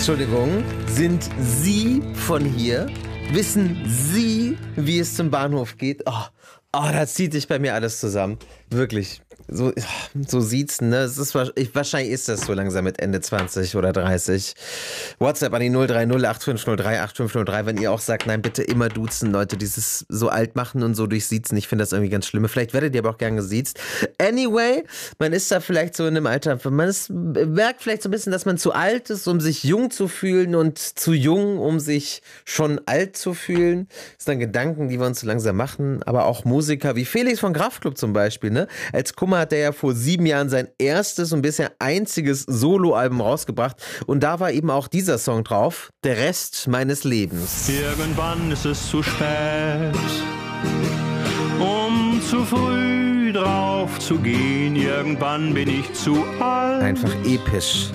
Entschuldigung, sind Sie von hier? Wissen Sie, wie es zum Bahnhof geht? Oh, da zieht sich bei mir alles zusammen. Wirklich. So sieht's, ne? Wahrscheinlich ist das so langsam mit Ende 20 oder 30. WhatsApp an die 030 8503 8503, wenn ihr auch sagt, nein, bitte immer duzen, Leute, dieses so alt machen und so durchsiezen. Ich finde das irgendwie ganz schlimm. Vielleicht werdet ihr aber auch gern gesiezt. Anyway, man ist da vielleicht so in einem Alter, merkt vielleicht so ein bisschen, dass man zu alt ist, um sich jung zu fühlen und zu jung, um sich schon alt zu fühlen. Das sind dann Gedanken, die wir uns so langsam machen. Aber auch Musiker wie Felix von Kraftklub zum Beispiel, ne? Als Kummer hat er ja vor 7 Jahren sein erstes und bisher einziges Soloalbum rausgebracht. Und da war eben auch dieser Song drauf, Der Rest meines Lebens. Irgendwann ist es zu spät, um zu früh drauf zu gehen. Irgendwann bin ich zu alt. Einfach episch.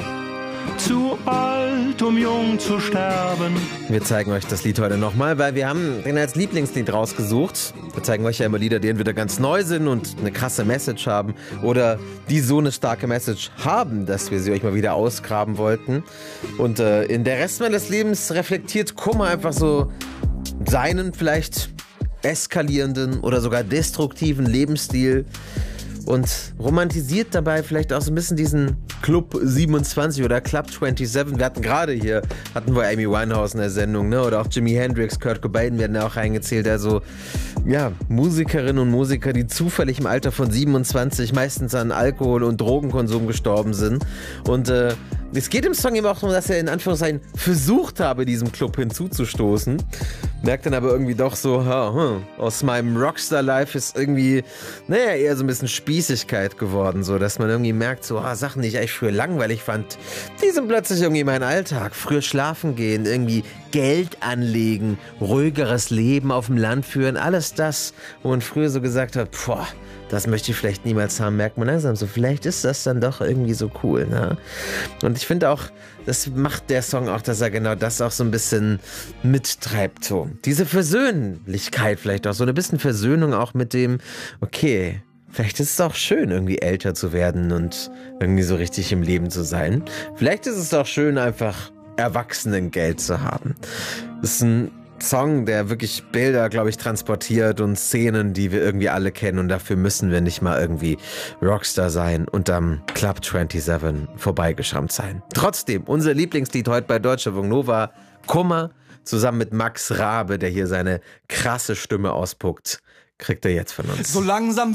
Zu alt, um jung zu sterben. Wir zeigen euch das Lied heute nochmal, weil wir haben den als Lieblingslied rausgesucht. Wir zeigen euch ja immer Lieder, die entweder ganz neu sind und eine krasse Message haben oder die so eine starke Message haben, dass wir sie euch mal wieder ausgraben wollten. Und in Der Rest meines Lebens reflektiert Kummer einfach so seinen vielleicht eskalierenden oder sogar destruktiven Lebensstil und romantisiert dabei vielleicht auch so ein bisschen diesen Club 27 oder Club 27. Wir hatten gerade hier, Amy Winehouse in der Sendung, ne? Oder auch Jimi Hendrix, Kurt Cobain werden da auch reingezählt. Also, ja, Musikerinnen und Musiker, die zufällig im Alter von 27 meistens an Alkohol- und Drogenkonsum gestorben sind. Und es geht im Song eben auch darum, dass er in Anführungszeichen versucht habe, diesem Club hinzuzustoßen. Merkt dann aber irgendwie doch so, aus meinem Rockstar-Life ist irgendwie, eher so ein bisschen Spießigkeit geworden, so, dass man irgendwie merkt, so, Sachen, die ich eigentlich früher langweilig fand, die sind plötzlich irgendwie mein Alltag. Früher schlafen gehen, irgendwie Geld anlegen, ruhigeres Leben auf dem Land führen, alles das, wo man früher so gesagt hat, das möchte ich vielleicht niemals haben, merkt man langsam so, vielleicht ist das dann doch irgendwie so cool, ne? Und ich finde auch, das macht der Song auch, dass er genau das auch so ein bisschen mittreibt, so. Diese Versöhnlichkeit vielleicht auch, so ein bisschen Versöhnung auch mit dem, okay, vielleicht ist es auch schön, irgendwie älter zu werden und irgendwie so richtig im Leben zu sein. Vielleicht ist es auch schön, einfach Erwachsenengeld zu haben. Das ist ein Song, der wirklich Bilder, glaube ich, transportiert und Szenen, die wir irgendwie alle kennen, und dafür müssen wir nicht mal irgendwie Rockstar sein und am Club 27 vorbeigeschrammt sein. Trotzdem, unser Lieblingslied heute bei Deutschlandfunk Nova, Kummer, zusammen mit Max Rabe, der hier seine krasse Stimme ausspuckt, kriegt er jetzt von uns. So langsam